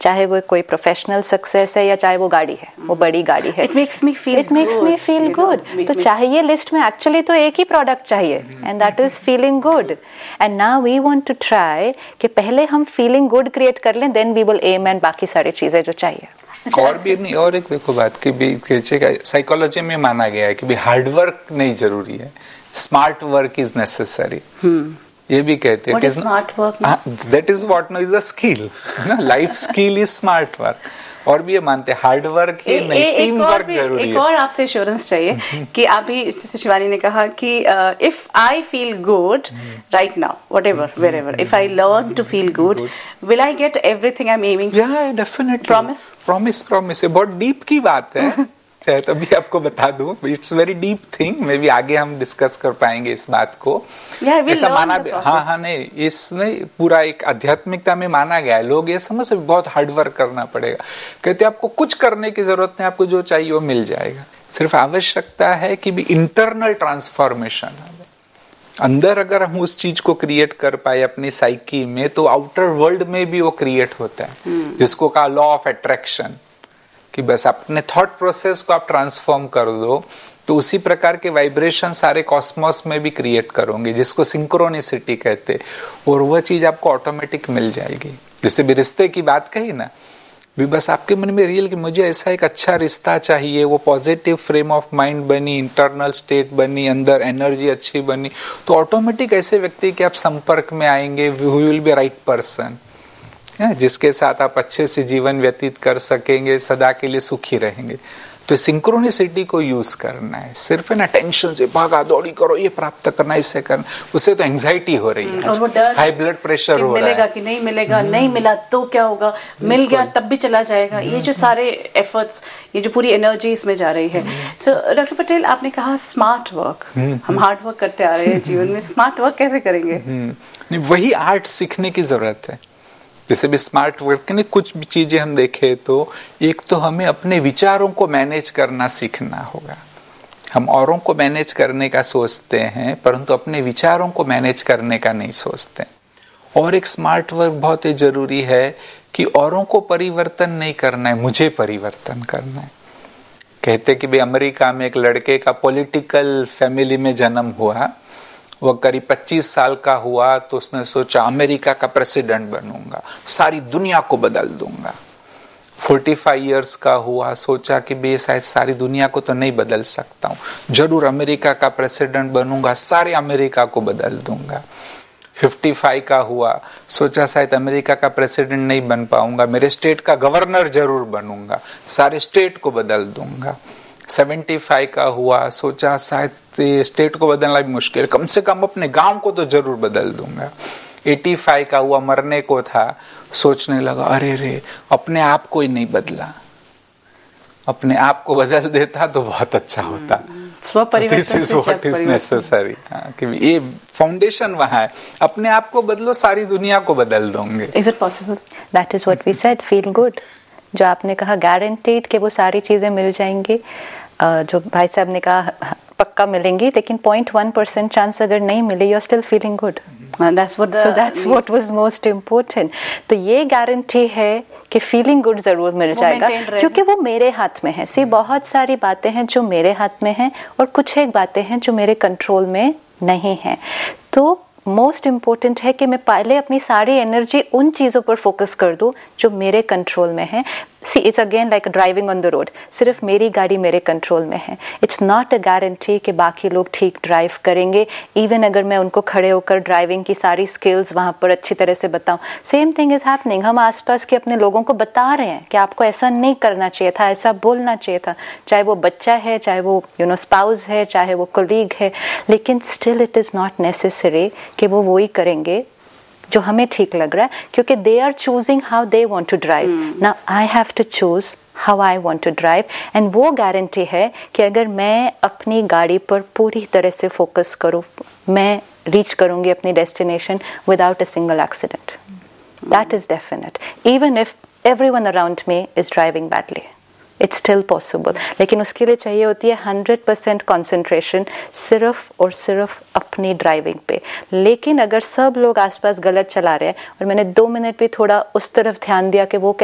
चाहे वो कोई प्रोफेशनल सक्सेस है या चाहे वो गाड़ी है, वो बड़ी गाड़ी है, it makes me feel good. तो चाहिए लिस्ट में एक्चुअली तो एक ही प्रोडक्ट चाहिए, and that is feeling good. And now we want to try कि पहले हम फीलिंग गुड क्रिएट कर लें, then we will M and बाकी सारी चीजें जो चाहिए। और भी नहीं, और एक देखो बात कि भी साइकोलॉजी में माना गया है कि भी हार्ड वर्क नहीं जरूरी है, स्मार्ट वर्क इज नेसेसरी। ये भी कहते हैं smart work, that is what no is a skill ना, life skill is smart work. और भी ये मानते हैं हार्ड वर्क ही नहीं, टीम वर्क जरूरी है। एक और आपसे एश्योरेंस चाहिए कि अभी शिवानी ने कहा कि if I feel good right now, whatever wherever, if I learn to feel good, will I get everything I am aiming? या डेफिनेटली, प्रॉमिस ये बहुत डीप की बात है। चाहे तो अभी आपको बता दूं, it's very deep thing, may be आगे हम डिस्कस कर पाएंगे इस बात को। ऐसा माना, हाँ नहीं, इसमें पूरा एक आध्यात्मिकता में माना गया है। लोग ये समझ से बहुत हार्ड वर्क करना पड़ेगा, कहते हैं आपको कुछ करने की जरूरत नहीं, आपको जो चाहिए वो मिल जाएगा। सिर्फ आवश्यकता है कि भी इंटरनल ट्रांसफॉर्मेशन, अंदर अगर हम उस चीज को क्रिएट कर पाए अपनी साइकी में, तो आउटर वर्ल्ड में भी वो क्रिएट होता है, जिसको कहा लॉ ऑफ अट्रैक्शन, कि बस अपने थॉट प्रोसेस को आप ट्रांसफॉर्म कर दो तो उसी प्रकार के वाइब्रेशन सारे कॉस्मोस में भी क्रिएट करोगे, जिसको सिंक्रोनिसिटी कहते, और वह चीज आपको ऑटोमेटिक मिल जाएगी। जैसे भी रिश्ते की बात कही ना, भी बस आपके मन में रियल कि मुझे ऐसा एक अच्छा रिश्ता चाहिए, वो पॉजिटिव फ्रेम ऑफ माइंड बनी, इंटरनल स्टेट बनी, अंदर एनर्जी अच्छी बनी, तो ऑटोमेटिक ऐसे व्यक्ति के आप संपर्क में आएंगे, who will be right person, जिसके साथ आप अच्छे से जीवन व्यतीत कर सकेंगे, सदा के लिए सुखी रहेंगे। तो सिंक्रोनिसिटी को यूज करना है, सिर्फ है ना टेंशन से भागा दौड़ी करो, ये प्राप्त करना, इससे करना, उससे तो एंजाइटी हो रही है, और वो डर, हाई ब्लड प्रेशर हो रहा है, मिलेगा कि नहीं मिलेगा, नहीं मिला तो क्या होगा, मिल गया तब भी चला जाएगा। ये जो सारे एफर्ट्स, ये जो पूरी एनर्जी इसमें जा रही है। तो डॉक्टर पटेल, आपने कहा स्मार्ट वर्क, हम हार्ड वर्क करते आ रहे हैं जीवन में, स्मार्ट वर्क कैसे करेंगे? नहीं, वही आर्ट सीखने की जरूरत है। जैसे भी स्मार्ट वर्क में कुछ भी चीजें हम देखें तो एक तो हमें अपने विचारों को मैनेज करना सीखना होगा। हम औरों को मैनेज करने का सोचते हैं, परंतु अपने विचारों को मैनेज करने का नहीं सोचते। और एक स्मार्ट वर्क बहुत ही जरूरी है कि औरों को परिवर्तन नहीं करना है, मुझे परिवर्तन करना है। कहते कि भाई अमेरिका में एक लड़के का पॉलिटिकल फैमिली में जन्म हुआ, वो करीब 25 साल का हुआ तो उसने सोचा अमेरिका का प्रेसिडेंट बनूंगा, सारी दुनिया को बदल दूंगा। 45 इयर्स का हुआ, सोचा कि भाई शायद सारी दुनिया को तो नहीं बदल सकता हूँ, जरूर अमेरिका का प्रेसिडेंट बनूंगा, सारे अमेरिका को बदल दूंगा। 55 का हुआ, सोचा शायद अमेरिका का प्रेसिडेंट नहीं बन पाऊंगा, मेरे स्टेट का गवर्नर जरूर बनूंगा, सारे स्टेट को बदल दूंगा। 75 का हुआ, सोचा शायद स्टेट को बदलना भी मुश्किल, कम से कम अपने गांव को तो जरूर बदल दूंगा। 85 का हुआ, मरने को था, सोचने लगा अरे रे अपने आप को ही नहीं बदला, अपने आप को बदल देता तो बहुत अच्छा होता। नेसेसरी, कि ये फाउंडेशन वहाँ है, अपने आप को बदलो, सारी दुनिया को बदल दोगे। Is it possible? That is what we said, feel good. जो आपने कहा गारंटीड कि वो सारी चीजें मिल जाएंगी, जो भाई साहब ने कहा पक्का मिलेंगी, लेकिन 0.1% चांस अगर नहीं मिले, you are still feeling good. That's what was most important. तो ये गारंटी है कि फीलिंग गुड जरूर मिल जाएगा, क्योंकि वो मेरे हाथ में है। सी बहुत सारी बातें हैं जो मेरे हाथ में हैं, और कुछ एक बातें हैं जो मेरे कंट्रोल में नहीं है। तो मोस्ट इम्पोर्टेंट है कि मैं पहले अपनी सारी एनर्जी उन चीज़ों पर फोकस कर दूं जो मेरे कंट्रोल में है। See it's again like driving on the road, सिर्फ मेरी गाड़ी मेरे कंट्रोल में है। इट्स नॉट अ गारंटी कि बाकी लोग ठीक ड्राइव करेंगे, इवन अगर मैं उनको खड़े होकर ड्राइविंग की सारी स्किल्स वहाँ पर अच्छी तरह से बताऊँ। सेम थिंग इज हैपनिंग, हम आसपास के अपने लोगों को बता रहे हैं कि आपको ऐसा नहीं करना चाहिए था, ऐसा बोलना चाहिए था, चाहे वो बच्चा है, चाहे वो स्पाउस है, चाहे वो कोलीग है, लेकिन still it is not necessary कि वो वही करेंगे जो हमें ठीक लग रहा है, क्योंकि they are choosing how they want to drive. Now I have to choose how I want to drive, and वो गारंटी है कि अगर मैं अपनी गाड़ी पर पूरी तरह से फोकस करूँ, मैं रीच करूँगी अपनी destination without a single accident. That is definite, even if everyone around me is driving badly, it's still possible. लेकिन उसके लिए चाहिए होती है 100% कॉन्सेंट्रेशन, सिर्फ और सिर्फ अपनी ड्राइविंग पे। लेकिन अगर सब लोग आसपास गलत चला रहे हैं और मैंने 2 मिनट भी थोड़ा उस तरफ ध्यान दिया कि वो